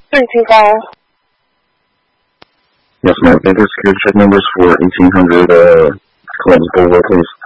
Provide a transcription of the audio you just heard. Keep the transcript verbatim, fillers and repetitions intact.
three two five. Yes, ma'am. Thank you. Security check numbers for eighteen hundred uh, Columbus Boulevard, please.